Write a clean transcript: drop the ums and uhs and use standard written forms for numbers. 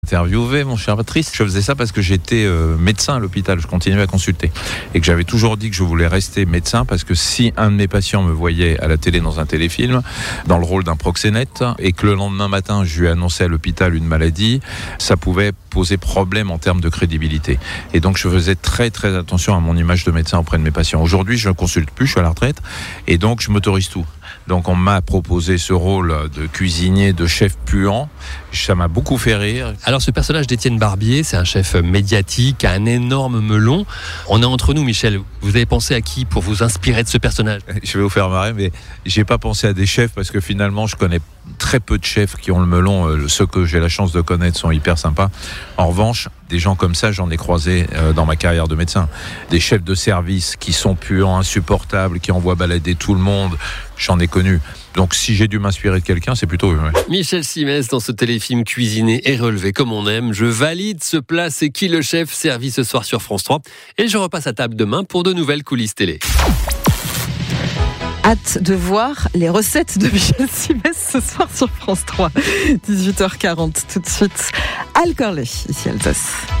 interviewé, mon cher Patrice. Je faisais ça parce que j'étais médecin à l'hôpital. Je continuais à consulter. Et que j'avais toujours dit que je voulais rester médecin parce que si un de mes patients me voyait à la télé dans un téléfilm, dans le rôle d'un proxénète, et que le lendemain matin, je lui annonçais à l'hôpital une maladie, ça pouvait poser problème en termes de crédibilité. Et donc, je faisais très, très attention à mon image de médecin auprès de mes patients. Aujourd'hui, je ne consulte plus, je suis à la retraite, et donc, je m'autorise tout. Donc on m'a proposé ce rôle de cuisinier, de chef puant. Ça m'a beaucoup fait rire. Alors ce personnage d'Étienne Barbier, c'est un chef médiatique, un énorme melon. On est entre nous, Michel. Vous avez pensé à qui pour vous inspirer de ce personnage ? Je vais vous faire marrer, mais j'ai pas pensé à des chefs parce que finalement je connais très peu de chefs qui ont le melon. Ceux que j'ai la chance de connaître sont hyper sympas. En revanche, des gens comme ça, j'en ai croisé dans ma carrière de médecin. Des chefs de service qui sont puants, insupportables, qui envoient balader tout le monde. J'en ai connu. Donc si j'ai dû m'inspirer de quelqu'un, c'est plutôt eux. Ouais. Michel Simès dans ce téléfilm cuisiné et relevé comme on aime. Je valide ce plat, c'est Qui le chef, servi ce soir sur France 3. Et je repasse à table demain pour de nouvelles coulisses télé. Hâte de voir les recettes de Michel Simès ce soir sur France 3. 18h40 tout de suite. Al Corley, ici Alsace.